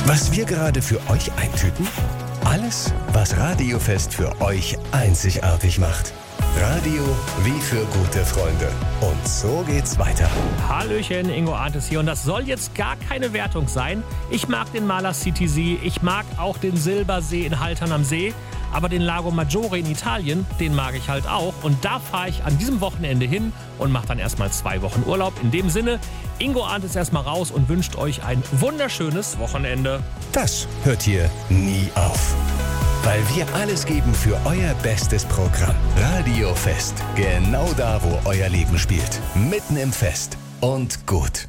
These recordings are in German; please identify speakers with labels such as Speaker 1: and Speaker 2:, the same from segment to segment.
Speaker 1: Was wir gerade für euch eintüten? Alles, was Radiofest für euch einzigartig macht. Radio wie für gute Freunde. Und so geht's weiter.
Speaker 2: Hallöchen, Ingo Arndt hier und das soll jetzt gar keine Wertung sein. Ich mag den Maler City-See, ich mag auch den Silbersee in Haltern am See, aber den Lago Maggiore in Italien, den mag ich halt auch. Und da fahre ich an diesem Wochenende hin und mache dann erstmal 2 Wochen Urlaub. In dem Sinne, Ingo Arndt ist erstmal raus und wünscht euch ein wunderschönes Wochenende.
Speaker 1: Das hört hier nie auf. Weil wir alles geben für euer bestes Programm. Radiofest. Genau da, wo euer Leben spielt. Mitten im Fest. Und gut.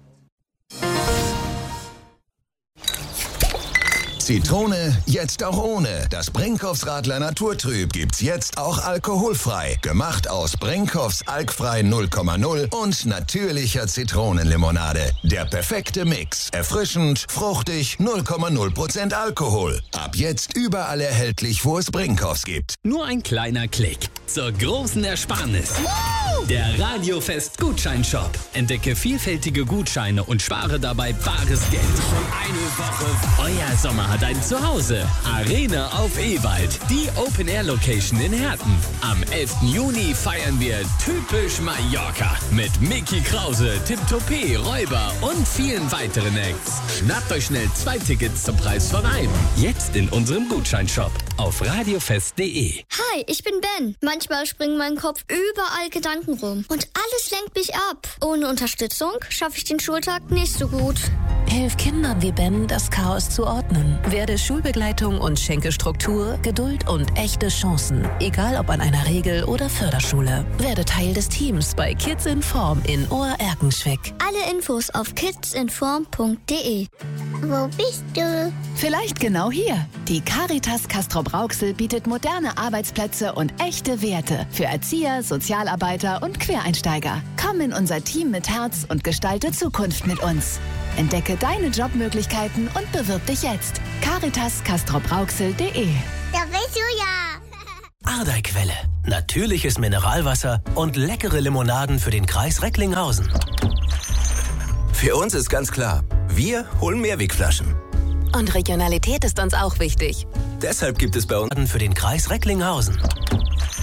Speaker 3: Zitrone, jetzt auch ohne. Das Brinkhoffs Radler Naturtrüb gibt's jetzt auch alkoholfrei. Gemacht aus Brinkhoffs alkfrei 0,0 und natürlicher Zitronenlimonade. Der perfekte Mix. Erfrischend, fruchtig, 0,0% Alkohol. Ab jetzt überall erhältlich, wo es Brinkhoffs gibt.
Speaker 4: Nur ein kleiner Klick zur großen Ersparnis. Der Radiofest-Gutscheinshop. Entdecke vielfältige Gutscheine und spare dabei bares Geld. Schon eine Woche. Euer Sommer hat ein Zuhause. Arena auf Ewald. Die Open-Air-Location in Herten. Am 11. Juni feiern wir typisch Mallorca. Mit Mickey Krause, Tim Topé, Räuber und vielen weiteren Acts. Schnappt euch schnell 2 Tickets zum Preis von einem. Jetzt in unserem Gutscheinshop auf radiofest.de.
Speaker 5: Hi, ich bin Ben. Manchmal springen mein Kopf überall Gedanken rum. Und alles lenkt mich ab. Ohne Unterstützung schaffe ich den Schultag nicht so gut.
Speaker 6: Hilf Kindern wie Ben, das Chaos zu ordnen. Werde Schulbegleitung und schenke Struktur, Geduld und echte Chancen. Egal ob an einer Regel- oder Förderschule. Werde Teil des Teams bei Kids in Form in Ohr-Erkenschwick.
Speaker 5: Alle Infos auf kidsinform.de. Wo bist du?
Speaker 7: Vielleicht genau hier. Die Caritas Castrop-Rauxel bietet moderne Arbeitsplätze und echte Werte für Erzieher, Sozialarbeiter und Quereinsteiger. Komm in unser Team mit Herz und gestalte Zukunft mit uns. Entdecke deine Jobmöglichkeiten und bewirb dich jetzt. caritascastrop-rauxel.de.
Speaker 5: Da bist du ja.
Speaker 8: Ardeiquelle. Natürliches Mineralwasser und leckere Limonaden für den Kreis Recklinghausen.
Speaker 9: Für uns ist ganz klar, wir holen Mehrwegflaschen.
Speaker 6: Und Regionalität ist uns auch wichtig.
Speaker 9: Deshalb gibt es bei uns
Speaker 8: Für den Kreis Recklinghausen.